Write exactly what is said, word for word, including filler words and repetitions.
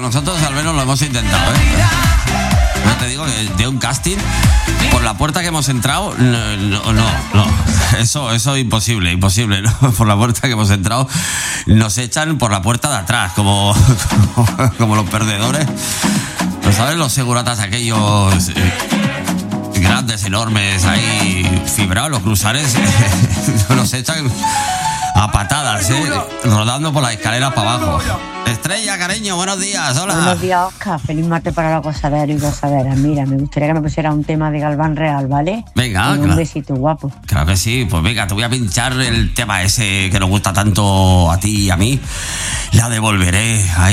nosotros al menos lo hemos intentado, ¿eh? Yo te digo que de un casting, por la puerta que hemos entrado, no, no, no, no. Eso, eso es imposible, imposible, ¿no? Por la puerta que hemos entrado, nos echan por la puerta de atrás, como, como, como los perdedores. ¿No sabes? Los seguratas aquellos eh, grandes, enormes, ahí fibrados, los cruzares, nos echan a patadas, ¿eh? Rodando por las escaleras para abajo. Estrella, cariño, buenos días, hola. Buenos días, Oscar. Feliz martes para los gozaderos y gozaderas. Mira, me gustaría que me pusiera un tema de Galván Real, ¿vale? Venga, y un claro. besito, guapo. Claro que sí, pues venga, te voy a pinchar el tema ese que nos gusta tanto a ti y a mí. La devolveré. Ahí